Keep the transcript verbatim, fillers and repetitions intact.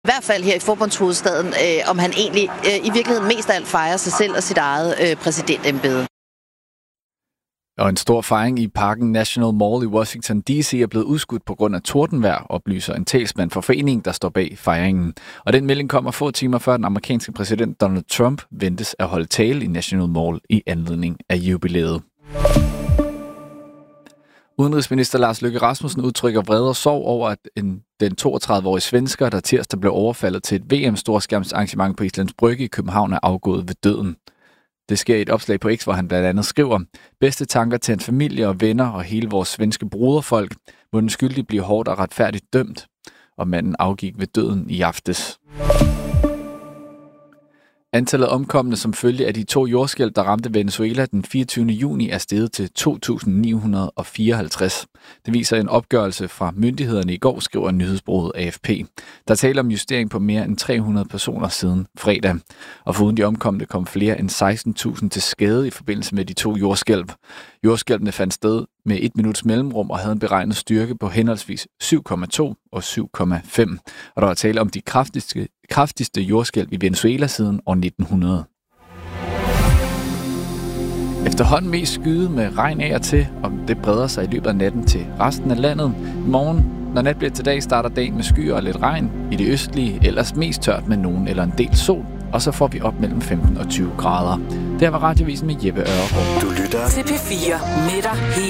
I hvert fald her i forbundshovedstaden, øh, om han egentlig øh, i virkeligheden mest af alt fejrer sig selv og sit eget øh, præsidentembede. Og en stor fejring i parken National Mall i Washington D C er blevet udskudt på grund af tordenvejr, oplyser en talsmand for foreningen, der står bag fejringen. Og den melding kommer få timer før den amerikanske præsident Donald Trump ventes at holde tale i National Mall i anledning af jubilæet. Udenrigsminister Lars Løkke Rasmussen udtrykker vrede og sorg over, at en, den toogtredive-årige svensker, der tirsdag blev overfaldet til et V M-storskærmsarrangement på Islands Brygge i København, er afgået ved døden. Det sker i et opslag på X, hvor han blandt andet skriver: bedste tanker til en familie og venner og hele vores svenske broderfolk, må den skyldige blive hårdt og retfærdigt dømt. Og manden afgik ved døden i aftes. Antallet af omkomne som følge af de to jordskælv, der ramte Venezuela den fireogtyvende juni, er steget til to tusind ni hundrede og fireoghalvtreds. Det viser en opgørelse fra myndighederne i går, skriver nyhedsbureauet A F P. Der taler om justering på mere end tre hundrede personer siden fredag. Og foruden de omkomne kom flere end seksten tusind til skade i forbindelse med de to jordskælv. Jordskælvene fandt sted med et minuts mellemrum og havde en beregnet styrke på henholdsvis syv komma to og syv komma fem. Og der var tale om de kraftigste, kraftigste jordskælv i Venezuela siden år nitten hundrede. Efterhånden mest skyde med regn af og til, og det breder sig i løbet af natten til resten af landet. I morgen, når nat bliver til dag, starter dagen med skyer og lidt regn. I det østlige ellers mest tørt med nogen eller en del sol. Og så får vi op mellem femten og tyve grader. Der var Radiovisen med Jeppe Ørgaard. Du lytter til P fire med dig hele